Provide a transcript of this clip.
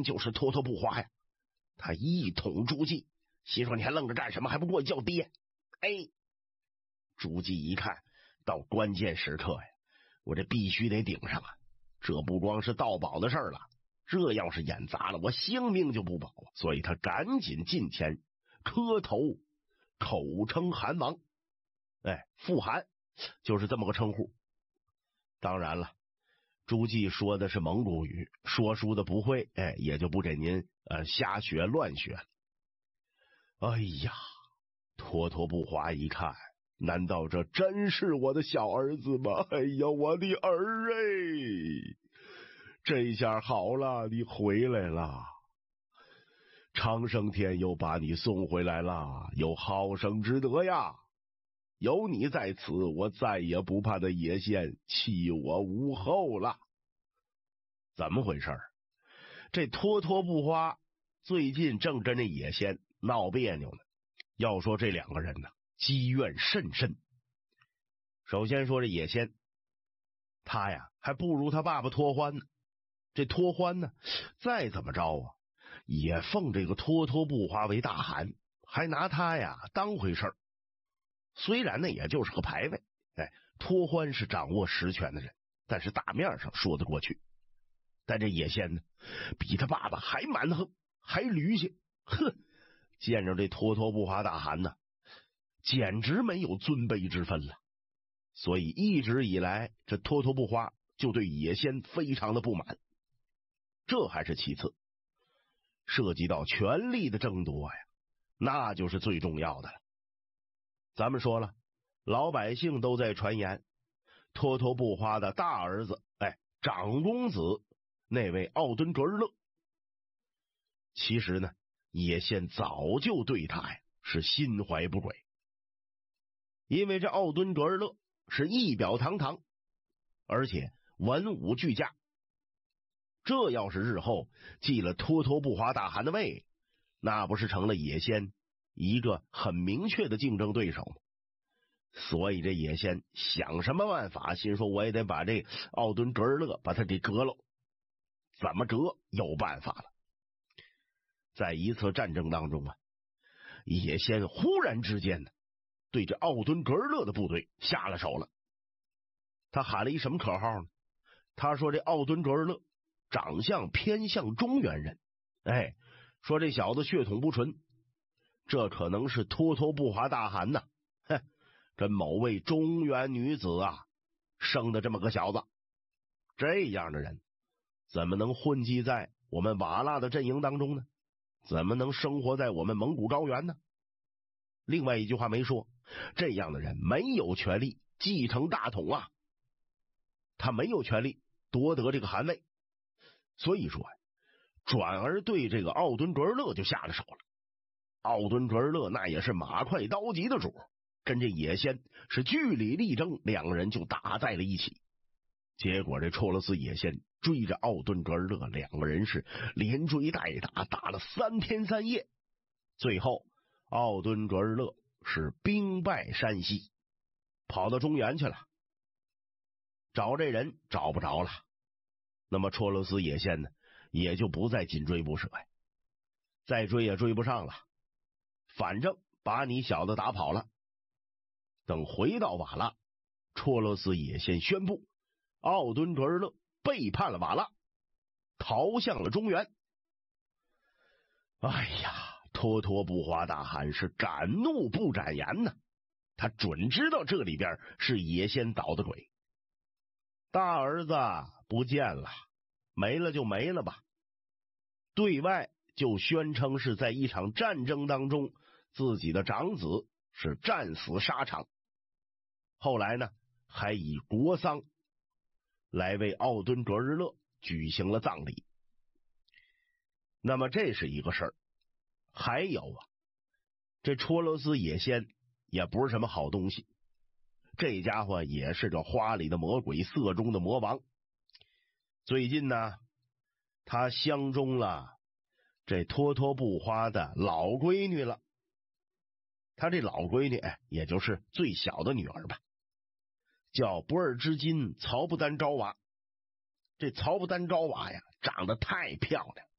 就是脱脱不花呀。他一捅朱记，心说你还愣着干什么，还不过去叫爹。哎，朱记一看到关键时刻呀，我这必须得顶上啊，这不光是盗宝的事了，这要是演砸了，我性命就不保了。所以他赶紧进前磕头，口称韩王。傅韩就是这么个称呼。当然了，朱记说的是蒙古语，说书的不会，也就不给您瞎学乱学了。哎呀，脱脱不花一看，难道这真是我的小儿子吗？哎呀，我的儿哎，这下好了，你回来了，长生天又把你送回来了，有好生之德呀。有你在此，我再也不怕那野仙弃我无后了。怎么回事？这脱脱不花最近正跟这野仙闹别扭呢。要说这两个人呢，积怨甚深。首先说这野仙，他呀还不如他爸爸脱欢呢。这脱欢呢，再怎么着啊，也奉这个脱脱不花为大汗，还拿他呀当回事儿。虽然呢也就是个牌位，脱欢是掌握实权的人，但是大面上说得过去。但这野仙呢，比他爸爸还蛮横，还驴性，见着这脱脱不花大汗呢，简直没有尊卑之分了。所以一直以来，这脱脱不花就对野仙非常的不满。这还是其次，涉及到权力的争夺呀，那就是最重要的了。咱们说了，老百姓都在传言，脱脱不花的大儿子，长公子那位奥敦格日勒，其实呢，野仙早就对他呀是心怀不轨。因为这奥敦格日勒是仪表堂堂，而且文武俱佳，这要是日后继了脱脱不花大汗的位，那不是成了野仙一个很明确的竞争对手吗？所以这野仙想什么办法，心说我也得把这奥敦格日勒把他给革了。怎么革？有办法了。在一次战争当中啊，野仙忽然之间呢，对这奥敦格日勒的部队下了手了。他喊了一什么口号呢？他说这奥敦格日勒长相偏向中原人，说这小子血统不纯，这可能是脱脱不花大汗呐，跟某位中原女子啊生的这么个小子。这样的人怎么能混迹在我们瓦剌的阵营当中呢？怎么能生活在我们蒙古高原呢？另外一句话没说，这样的人没有权利继承大统啊，他没有权利夺得这个汗位。所以说转而对这个奥敦格日勒就下了手了。奥敦格日勒那也是马快刀急的主，跟这野仙是据理力争，两个人就打在了一起。结果这绰勒斯野仙追着奥敦格日勒，两个人是连追带打，打了3天3夜。最后奥敦格日勒是兵败山西，跑到中原去了，找这人找不着了。那么绰勒斯野仙呢，也就不再紧追不舍呀，再追也追不上了，反正把你小子打跑了。等回到瓦剌，绰勒斯野仙宣布奥敦格日勒背叛了瓦剌，逃向了中原。哎呀，脱脱不花大汗是敢怒不敢言呢，他准知道这里边是野仙捣的鬼。大儿子不见了，没了就没了吧，对外就宣称是在一场战争当中自己的长子是战死沙场。后来呢，还以国丧来为奥敦格日勒举行了葬礼。那么这是一个事儿。还有啊，这绰勒斯野仙也不是什么好东西，这家伙也是个花里的魔鬼，色中的魔王。最近呢，他相中了这脱脱不花的老闺女了。他这老闺女也就是最小的女儿吧，叫博尔之金曹不丹昭娃。这曹不丹昭娃呀，长得太漂亮，